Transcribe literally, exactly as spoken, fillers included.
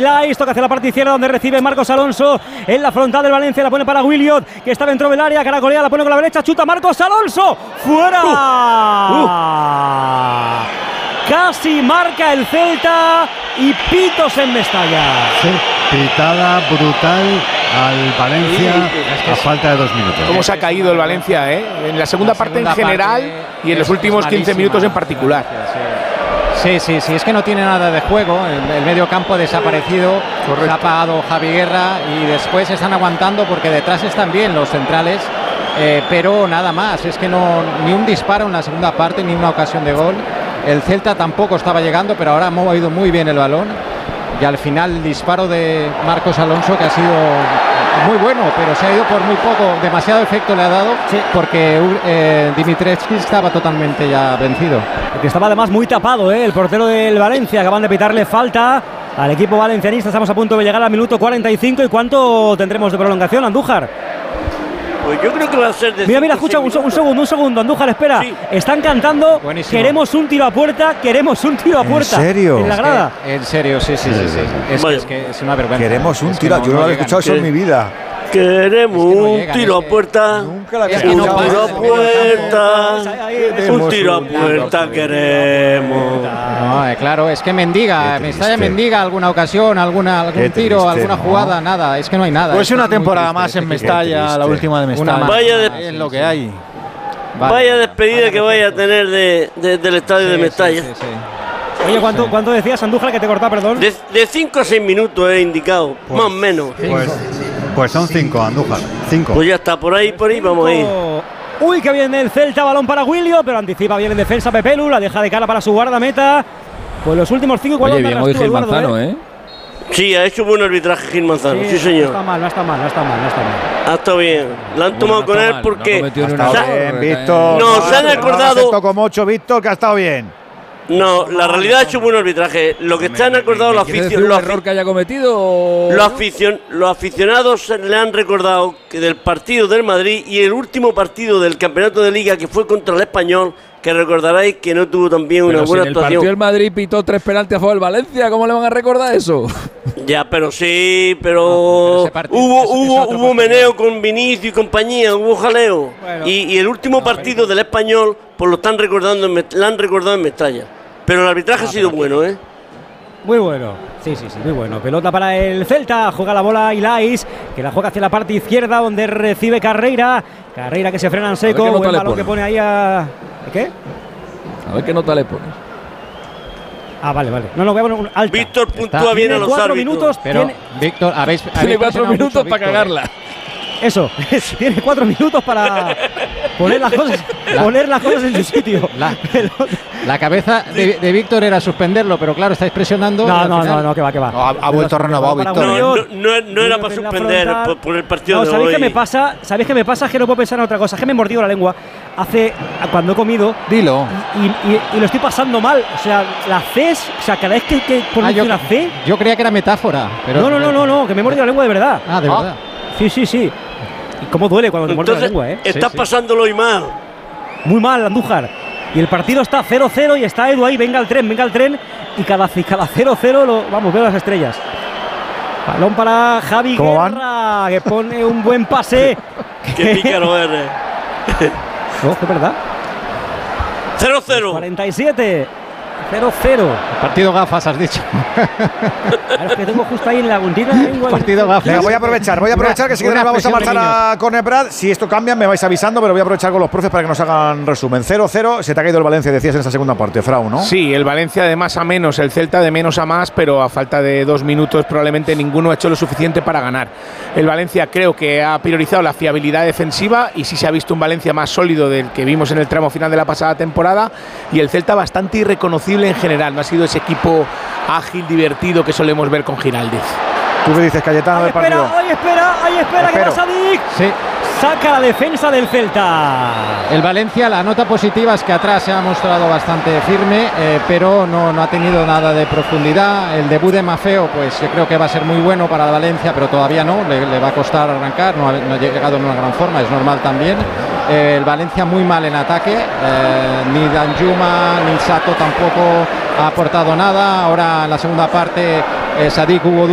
Ilais, toca hacia la parte izquierda donde recibe Marcos Alonso en la frontal del Valencia, la pone para Williot, que está dentro del área, caracolea, la pone con la derecha, chuta Marcos Alonso, ¡fuera! Uh, uh. Casi marca el Celta y pitos en Mestalla. Sí, pitada brutal al Valencia sí, a falta de dos minutos. Cómo se ha caído el Valencia, ¿eh? En la segunda, la parte segunda en general parte y en los últimos quince minutos en particular. Sí, sí, sí, es que no tiene nada de juego. El, el medio campo ha desaparecido. Correcto. Se ha apagado Javi Guerra y después están aguantando porque detrás están bien los centrales. Eh, pero nada más, es que no ni un disparo en la segunda parte ni una ocasión de gol. El Celta tampoco estaba llegando, pero ahora ha movido muy bien el balón. Y al final el disparo de Marcos Alonso, que ha sido muy bueno, pero se ha ido por muy poco. Demasiado efecto le ha dado, sí, porque eh, Dimitrescu estaba totalmente ya vencido. Porque estaba además muy tapado, ¿eh? El portero del Valencia. Acaban de pitarle falta al equipo valencianista. Estamos a punto de llegar al minuto cuarenta y cinco. ¿Y cuánto tendremos de prolongación, Andújar? Pues yo creo que va a ser de Mira, mira, escucha, un, un segundo, un segundo, Andújar, espera. Sí. Están cantando, buenísimo. Queremos un tiro a puerta, queremos un tiro a puerta. ¿En serio? En la grada. Es que, en serio, sí, sí, sí, sí. Es, vale. es que es una vergüenza. Queremos un es tiro, no, yo no, no lo había escuchado eso en mi vida. Queremos es que no un llegan, tiro a puerta, nunca la había un tiro a puerta, un tiro a puerta queremos. No, eh, claro, es que mendiga, Mestalla mendiga alguna ocasión, alguna algún Qué tiro, triste, alguna jugada, ¿no? Nada, es que no hay nada. Pues una temporada más en Mestalla, la última de Mestalla. Vaya de, es lo que hay. Vale. Vaya despedida vaya que vaya a tener de, de, del estadio sí, de Mestalla. Sí, sí, sí. Oye, ¿cuánto, sí. ¿cuánto decías, Andújar, que te cortaba, perdón? De cinco a seis minutos he indicado, pues, más o menos. Pues, pues son cinco, Andújar, cinco. Pues ya está, por ahí, por ahí cinco. Vamos a ir. Uy, que viene el Celta, balón para Williot, pero anticipa bien en defensa Pepelu, la deja de cara para su guardameta. Pues los últimos cinco igual. Oye, bien hoy Gil Manzano, ¿eh? Sí, ha hecho buen arbitraje Gil Manzano, sí, sí señor. No está mal, no está mal, no está mal, no está mal. Ha estado bien, la han tomado no con él mal, porque... No ha estado bien, Víctor. No, se han acordado... No como ocho, Víctor, que ha estado bien. No, la realidad ha hecho buen arbitraje. Lo que se han acordado los aficionados... ¿Un error que haya cometido? Los, aficion los aficionados le han recordado que del partido del Madrid y el último partido del campeonato de Liga, que fue contra el Español, que recordaréis que no tuvo también una pero buena si en actuación. El partido del Madrid pitó tres penaltis a favor del Valencia, ¿cómo le van a recordar eso? Ya, pero sí, pero, no, pero partido, hubo, ese, hubo, ese hubo meneo con Vinicius y compañía, hubo jaleo. Bueno, y, y el último no, partido del Español, pues lo están recordando, en, la han recordado en Mestalla. Pero el arbitraje ah, ha sido bueno, ¿eh? Muy bueno, sí, sí, sí, muy bueno. Pelota para el Celta, juega la bola Ilais, que la juega hacia la parte izquierda donde recibe Carreira. Carreira que se frena en seco, buen balón pone. que pone ahí a... ¿Qué? A ver qué nota le pone. Ah, vale, vale. No, no, voy a poner un alta. Víctor puntúa bien a los cuatro árbitros. Minutos, pero, tiene... Víctor, habéis... Tiene habéis cuatro minutos mucho, para cagarla. Eso, tiene cuatro minutos para poner las cosas, la, poner las cosas en su sitio. La, la cabeza de, de Víctor era suspenderlo, pero claro, estáis presionando. No, no, no, no, que va, que va. No, ha, ha vuelto renovado Víctor. No, no, no, no era para suspender por, por el partido no, de ¿sabéis hoy. Qué me pasa? ¿Sabéis qué me pasa? Que no puedo pensar en otra cosa. Que me he mordido la lengua hace cuando he comido. Dilo. Y, y, y lo estoy pasando mal. O sea, la C es, o sea, cada vez que, que pronuncio ah, una C. Yo creía que era metáfora. Pero no, no, no, no, no, que me he mordido la lengua de verdad. Ah, de ah. verdad. Sí, sí, sí. Y cómo duele cuando te muerdes la lengua, ¿eh? Estás sí, pasándolo y mal. Muy mal, Andújar. Y el partido está cero cero y está Edu ahí, venga el tren, venga el tren. Y cada cero cero, lo, vamos, veo las estrellas. Balón para Javi Guerra, que pone un buen pase. Qué pícaro eres. No, es verdad. cero cero. cuarenta y siete. cero cero. Partido gafas, has dicho. Ahora es que tengo justo ahí en la puntita. Partido gafas. Venga, voy a aprovechar, voy a aprovechar que si queréis vamos a marchar a Corner Prat. Si esto cambia, me vais avisando, pero voy a aprovechar con los profes para que nos hagan resumen. cero cero, se te ha caído el Valencia, decías en esa segunda parte, Frau, ¿no? Sí, el Valencia de más a menos, el Celta de menos a más, pero a falta de dos minutos probablemente ninguno ha hecho lo suficiente para ganar. El Valencia creo que ha priorizado la fiabilidad defensiva y sí se ha visto un Valencia más sólido del que vimos en el tramo final de la pasada temporada, y el Celta bastante irreconocible en general. No ha sido ese equipo ágil, divertido que solemos ver con Giraldez. ¿Tú qué dices, Cayetano, del partido? Ahí espera, ahí espera, que va Sadik. Sí. Saca la defensa del Celta. El Valencia, la nota positiva es que atrás se ha mostrado bastante firme, eh, pero no, no ha tenido nada de profundidad. El debut de Maffeo, pues yo creo que va a ser muy bueno para el Valencia, pero todavía no, le, le va a costar arrancar, no ha, no ha llegado en una gran forma, es normal también. Eh, el Valencia muy mal en ataque, eh, ni Danjuma ni Sato tampoco ha aportado nada. Ahora en la segunda parte, eh, Sadik Hugo